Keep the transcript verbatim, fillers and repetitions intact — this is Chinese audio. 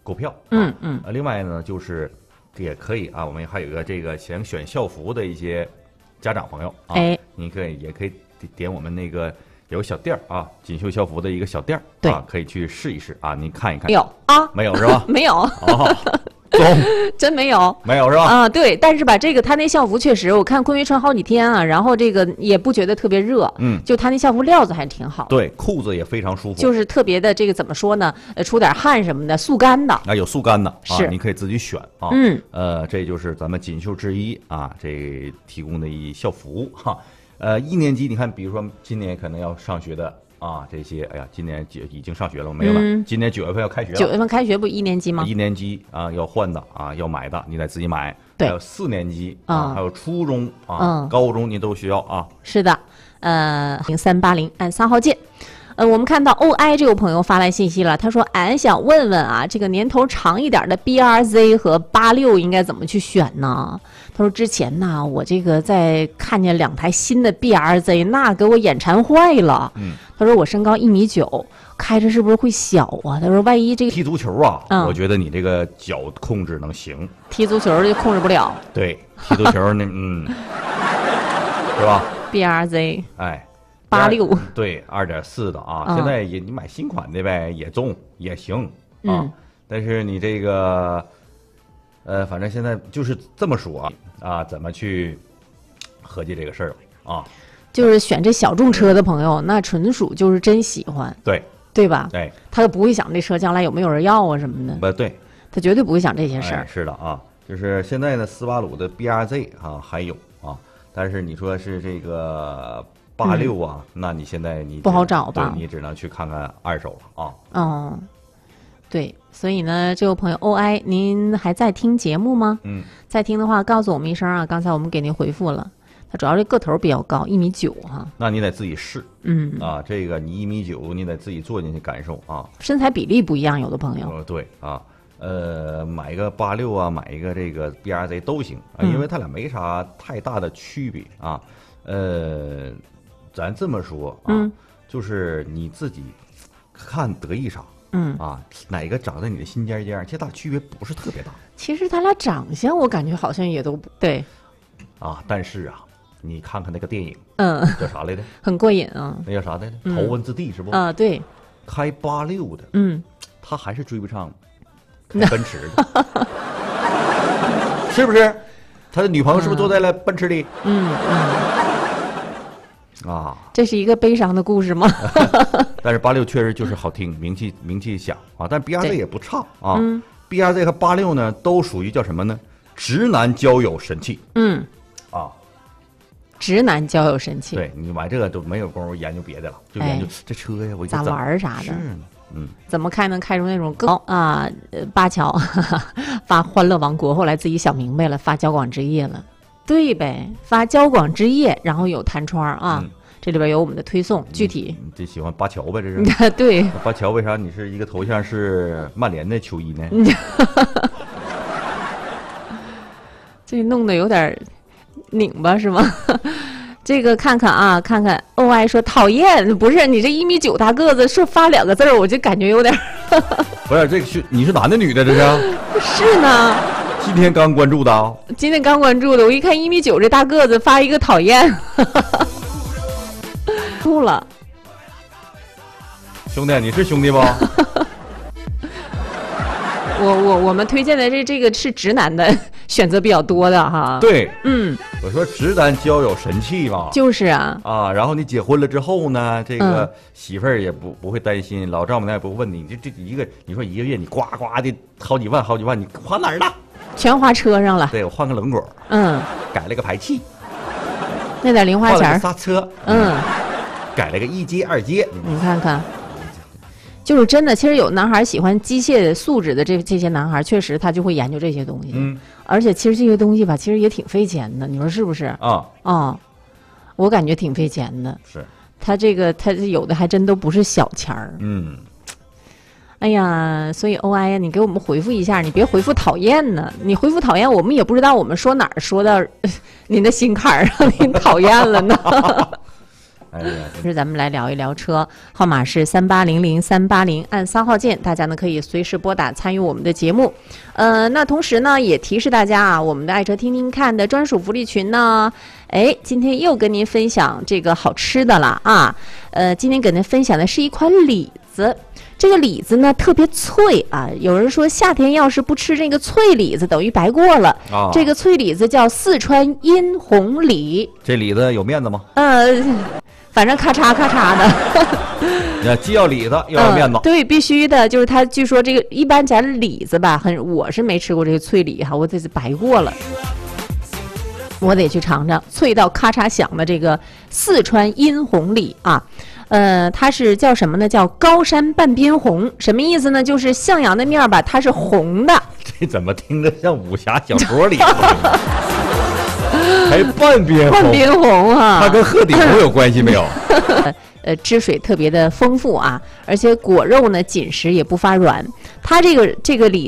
购票。 嗯嗯。 呃，另外呢，就是也可以啊，我们还有一个这个想选校服的一些家长朋友啊， 哎， 你可以也可以点我们那个有小店儿啊，锦绣校服的一个小店儿， 对啊，可以去试一试啊，您看一看。 没有啊？ 没有是吧？ 没有。 哦，中真没有， 没有是吧？ 啊，对，但是吧，这个他那校服确实，我看坤威穿好几天啊，然后这个也不觉得特别热， 嗯， 就他那校服料子还挺好， 对，裤子也非常舒服， 就是特别的这个怎么说呢？呃，出点汗什么的，速干的啊，有速干的是， 啊，你可以自己选啊， 嗯， 呃，这就是咱们锦绣之一啊，这提供的一校服哈，呃，一年级你看，比如说今年可能要上学的。啊，这些哎呀，今年九已经上学了没有了？ 嗯、 今年九月份要开学了。 九月份开学不一年级吗？ 一年级啊，要换的啊，要买的，你得自己买。 对， 还有四年级啊， 嗯、 还有初中啊、 嗯、 高中你都需要啊。 是的，呃，零三八零按三号键。呃，我们看到 O I 这位朋友发来信息了，他说：“俺想问问啊，这个年头长一点的 B R Z 和八六应该怎么去选呢？”他说：“之前呢，我这个在看见两台新的 B R Z， 那给我眼馋坏了。 嗯， 他说我身高一米九，开着是不是会小啊？他说万一这个踢足球啊， 嗯、 我觉得你这个脚控制能行。 踢足球就控制不了。 对，踢足球那嗯，是吧 ？B R Z， 哎。” 八六对二点四的啊， 嗯、 现在也你买新款的呗，也中也行啊。 嗯、 但是你这个，呃，反正现在就是这么说啊啊，怎么去合计这个事儿啊？ 就是选这小众车的朋友，那纯属就是真喜欢， 对对吧？ 对， 他不会想这车将来有没有人要啊什么的。 不对， 他绝对不会想这些事儿、 哎。是的啊，就是现在呢，斯巴鲁的 B R Z 啊还有啊，但是你说是这个。八六啊、嗯，那你现在你不好找吧？ 你只能去看看二手了啊。 嗯，对，所以呢，这位朋友 O I， 您还在听节目吗？ 嗯， 在听的话，告诉我们一声啊。刚才我们给您回复了，他主要这个头比较高，一米九哈。 那你得自己试， 嗯啊，这个你一米九，你得自己坐进去感受啊。 身材比例不一样，有的朋友。 呃，对啊，呃，买一个八六啊，买一个这个 B R Z 都行啊， 嗯、 因为它俩没啥太大的区别啊，呃。咱这么说啊、 嗯， 就是你自己看得意啥， 嗯啊，哪个长在你的心尖尖，其实大区别不是特别大。 其实他俩长相我感觉好像也都不对， 啊，但是啊，你看看那个电影， 嗯， 叫啥来着？ 很过瘾啊。 那叫啥来着？ 嗯、 头文字 D 是不？ 啊，对。 开八六的， 嗯， 他还是追不上开奔驰的，是不是？他的女朋友是不是坐在了奔驰里？ 嗯嗯。 啊， 这是一个悲伤的故事吗？ 但是八六确实就是好听，名气名气响啊。但 B R Z 也不差啊。 嗯、 B R Z 和八六呢，都属于叫什么呢？直男交友神器。 嗯， 啊， 直男交友神器。 对你买这个都没有功夫研究别的了，就研究、哎、这车呀，我咋玩啥的。 是呢，嗯， 怎么开能开出那种更啊？巴乔发欢乐王国，后来自己想明白了，发交广之夜了。对呗，发交广之夜，然后有弹窗啊、嗯，这里边有我们的推送，具体你这喜欢巴乔呗？这是对， 巴乔为啥你是一个头像是曼联的球衣呢？ 这弄得有点拧巴是吗？这个看看啊，看看 O I 说讨厌，不是你这一米九大个子，说发两个字我就感觉有点不是这个是你是男的女的这是？ 是呢。 今天刚关注的啊！ 今天刚关注的，我一看一米九这大个子发一个讨厌，吐了。 兄弟，你是兄弟不？ 我我我们推荐的这这个是直男的选择比较多的哈。 对， 嗯， 我说直男交友神器嘛。 就是啊。 啊，然后你结婚了之后呢，这个、嗯、媳妇儿也不不会担心，老丈母娘也不会问你，这这一个你说一个月你呱呱的好几万好几万，你花哪儿了？ 全花车上了。 对，我换个轮毂， 嗯， 改了个排气， 那点零花钱， 刹车， 嗯， 改了个一阶二阶， 你看看，就是真的。其实有男孩喜欢机械素质的这这些男孩，确实他就会研究这些东西， 嗯， 而且其实这些东西吧，其实也挺费钱的，你说是不是？ 啊啊，我感觉挺费钱的。 是， 他这个他有的还真都不是小钱儿， 嗯。 哎呀，所以 O I 呀，你给我们回复一下，你别回复讨厌呢。你回复讨厌，我们也不知道我们说哪儿说到您的心坎儿让您讨厌了呢。 哎呀， 是咱们来聊一聊车，号码是三八零零三八零，按三号键，大家呢可以随时拨打参与我们的节目。呃，那同时呢也提示大家啊，我们的爱车听听看的专属福利群呢，哎，今天又跟您分享这个好吃的了啊。呃，今天跟您分享的是一款李子。这个李子呢特别脆啊，有人说夏天要是不吃这个脆李子，等于白过了。 哦、 这个脆李子叫四川殷红李。 这李子有面子吗？ 呃，反正咔嚓咔嚓的。既要李子又要面子、 嗯，对，必须的。就是他据说这个一般咱李子吧，很我是没吃过这个脆李哈，我这是白过了。我得去尝尝脆到咔嚓响的这个四川殷红李啊。呃，它是叫什么呢？叫高山半边红，什么意思呢？就是向阳的面吧，它是红的。 这怎么听着像武侠小说里？还半边红， 半边红啊！ 它跟鹤顶红有关系没有？ 呃，汁水特别的丰富啊，而且果肉呢紧实也不发软。它这个这个李